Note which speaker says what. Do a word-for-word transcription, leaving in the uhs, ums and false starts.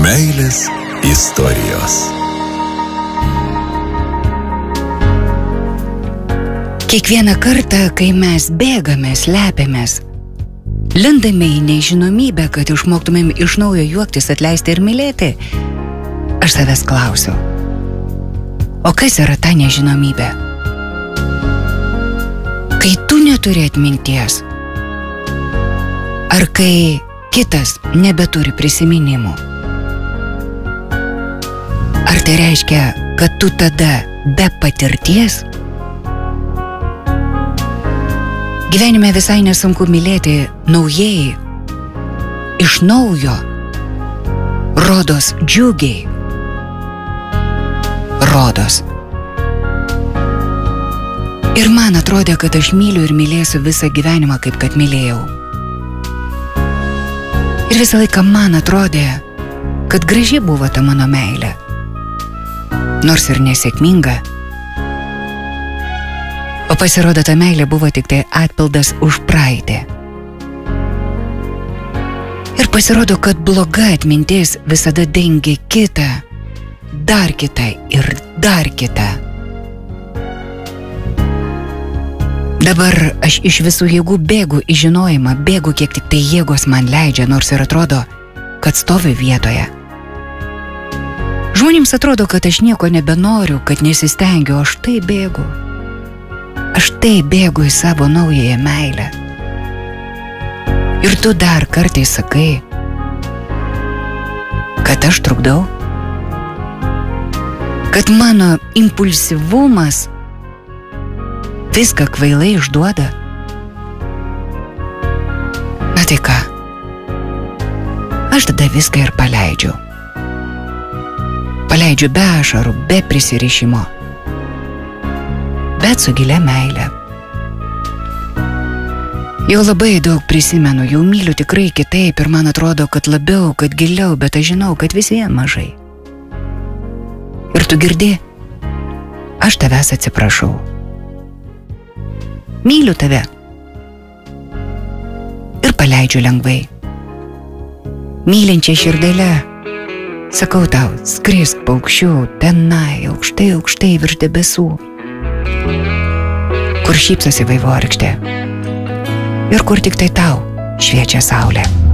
Speaker 1: Meilės istorijos.
Speaker 2: Kiekvieną kartą, kai mes bėgame, slepiamės, lindame į nežinomybę, kad išmoktumėm iš naujo juoktis, atleisti ir mylėti, aš savęs klausiu, o kas yra ta nežinomybė? Kai tu neturi atminties, ar kai kitas nebeturi prisiminimų? Ar tai reiškia, kad tu tada be patirties? Gyvenime visai nesunku mylėti naujai, iš naujo, rodos džiugiai, rodos. Ir man atrodė, kad aš myliu ir mylėsiu visą gyvenimą, kaip kad mylėjau. Ir visą laiką man atrodė, kad graži buvo ta mano meilė, nors ir nesėkminga. O pasirodo, ta meilė buvo tik tai atpildas už praeitį. Ir pasirodo, kad bloga atmintis visada dengia kitą, dar kitą ir dar kitą. Dabar aš iš visų jėgų bėgu į žinojimą, bėgu kiek tik tai jėgos man leidžia, nors ir atrodo, kad stoviu vietoje. Žmonėms atrodo, kad aš nieko nebenoriu, kad nesistengiu, aš tai bėgu. Aš tai bėgu į savo naująją meilę. Ir tu dar kartais sakai, kad aš trukdau, kad mano impulsyvumas viską kvailai išduoda. Na tai ką, aš tada viską ir paleidžiu. Paleidžiu be ašarų, be prisirišimo, bet su gilia meile. Jau labai daug prisimenu, jau myliu tikrai kitaip ir man atrodo, kad labiau, kad giliau, bet aš žinau, kad vis vien mažai. Ir tu girdi, aš tavęs atsiprašau. Myliu tave. Ir paleidžiu lengvai. Mylinčia širdelė, sakau tau, skrisk paukščiu, tenai, aukštai, aukštai virš debesų, kur šypsosi vaivorykštė ir kur tik tai tau šviečia saulė.